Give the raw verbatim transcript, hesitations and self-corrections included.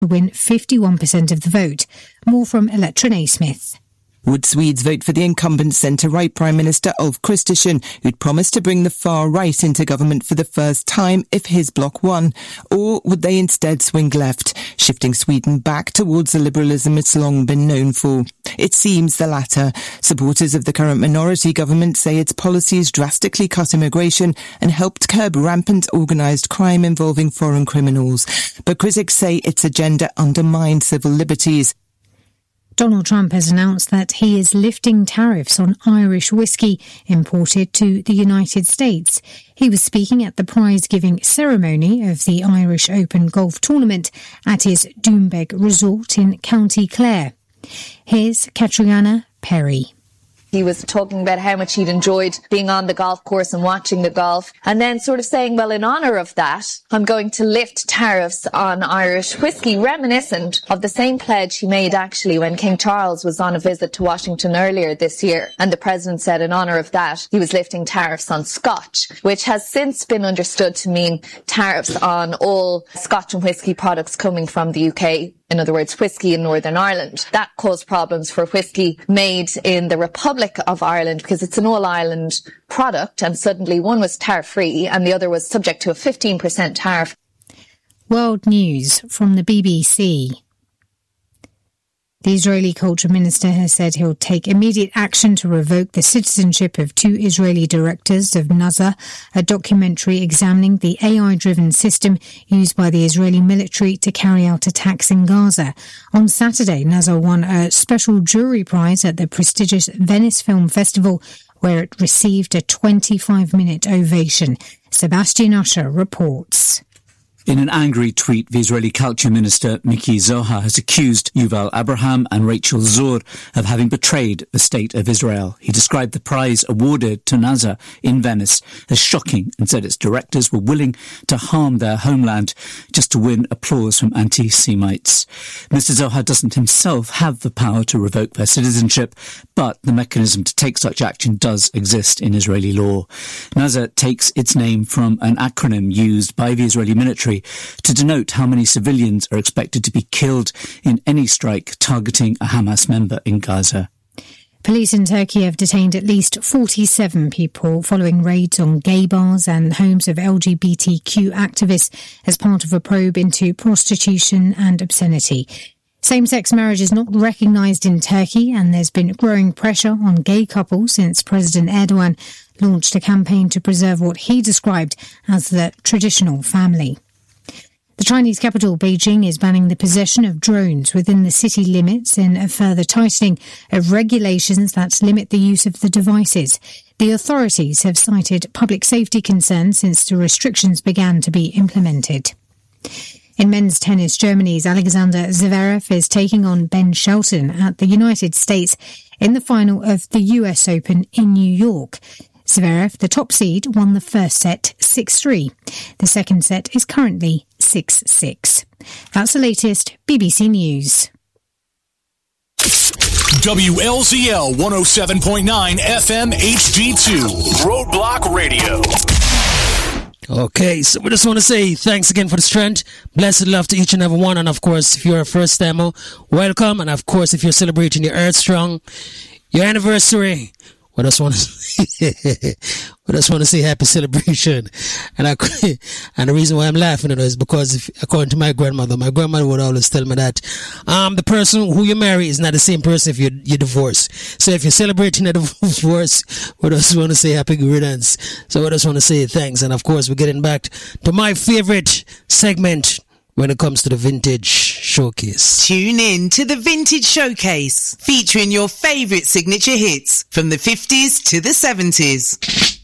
win fifty-one percent of the vote. More from Electra Naismith. Would Swedes vote for the incumbent centre-right Prime Minister Ulf Kristersson, who'd promised to bring the far right into government for the first time if his bloc won? Or would they instead swing left, shifting Sweden back towards the liberalism it's long been known for? It seems the latter. Supporters of the current minority government say its policies drastically cut immigration and helped curb rampant organised crime involving foreign criminals. But critics say its agenda undermines civil liberties. Donald Trump has announced that he is lifting tariffs on Irish whiskey imported to the United States. He was speaking at the prize-giving ceremony of the Irish Open golf tournament at his Doonbeg resort in County Clare. Here's Catriona Perry. He was talking about how much he'd enjoyed being on the golf course and watching the golf, and then sort of saying, well, in honour of that, I'm going to lift tariffs on Irish whiskey, reminiscent of the same pledge he made actually when King Charles was on a visit to Washington earlier this year. And the president said in honour of that, he was lifting tariffs on Scotch, which has since been understood to mean tariffs on all Scotch and whiskey products coming from the U K. In other words, whiskey in Northern Ireland. That caused problems for whiskey made in the Republic of Ireland because it's an all-Ireland product, and suddenly one was tariff-free and the other was subject to a fifteen percent tariff. World News from the B B C. The Israeli culture minister has said he'll take immediate action to revoke the citizenship of two Israeli directors of Nazar, a documentary examining the A I-driven system used by the Israeli military to carry out attacks in Gaza. On Saturday, Nazar won a special jury prize at the prestigious Venice Film Festival, where it received a twenty-five minute ovation. Sebastian Usher reports. In an angry tweet, the Israeli culture minister Miki Zohar has accused Yuval Abraham and Rachel Zur of having betrayed the state of Israel. He described the prize awarded to Nazar in Venice as shocking and said its directors were willing to harm their homeland just to win applause from anti-Semites. Mister Zohar doesn't himself have the power to revoke their citizenship, but the mechanism to take such action does exist in Israeli law. Nazar takes its name from an acronym used by the Israeli military to denote how many civilians are expected to be killed in any strike targeting a Hamas member in Gaza. Police in Turkey have detained at least forty-seven people following raids on gay bars and homes of L G B T Q activists as part of a probe into prostitution and obscenity. Same-sex marriage is not recognised in Turkey, and there's been growing pressure on gay couples since President Erdogan launched a campaign to preserve what he described as the traditional family. The Chinese capital, Beijing, is banning the possession of drones within the city limits in a further tightening of regulations that limit the use of the devices. The authorities have cited public safety concerns since the restrictions began to be implemented. In men's tennis, Germany's Alexander Zverev is taking on Ben Shelton at the United States in the final of the U S Open in New York. Zverev, the top seed, won the first set six three. The second set is currently six six. That's the latest B B C News. W L Z L one oh seven point nine F M H D two, Roadblock Radio. Okay, so we just want to say thanks again for the strength. Blessed love to each and every one. And of course, if you're a first timer, welcome. And of course, if you're celebrating your Earth Strong, your anniversary, we just want to we just want to say happy celebration. And I, and the reason why I'm laughing at it is because if, according to my grandmother, my grandmother would always tell me that um the person who you marry is not the same person if you you divorce. So if you're celebrating a divorce, we just want to say happy riddance. So we just want to say thanks. And of course, we're getting back to my favorite segment when it comes to the Vintage Showcase. Tune in to the Vintage Showcase, featuring your favourite signature hits from the fifties to the seventies.